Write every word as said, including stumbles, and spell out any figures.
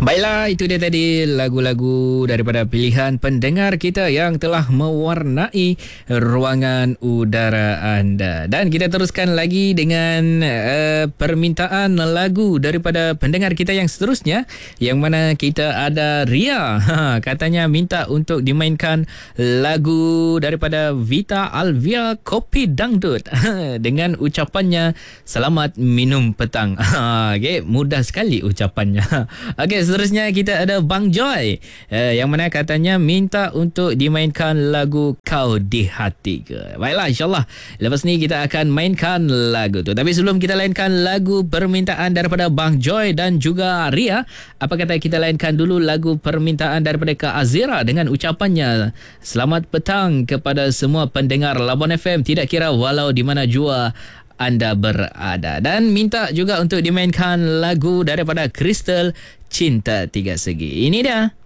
Baiklah, itu dia tadi lagu-lagu daripada pilihan pendengar kita yang telah mewarnai ruangan udara anda. Dan kita teruskan lagi dengan uh, permintaan lagu daripada pendengar kita yang seterusnya, yang mana kita ada Ria. Ha, katanya minta untuk dimainkan lagu daripada Vita Alvia Kopi Dangdut dengan ucapannya selamat minum petang. Ha, okay, mudah sekali ucapannya. Okey, seterusnya kita ada Bang Joy uh, yang mana katanya minta untuk dimainkan lagu Kau di Hatiku. Baiklah, insyaAllah lepas ni kita akan mainkan lagu tu. Tapi sebelum kita lainkan lagu permintaan daripada Bang Joy dan juga Ria, apa kata kita lainkan dulu lagu permintaan daripada Kak Azira dengan ucapannya selamat petang kepada semua pendengar Labuan F M, tidak kira walau di mana jua anda berada. Dan minta juga untuk dimainkan lagu daripada Crystal, Cinta Tiga Segi. Ini dia.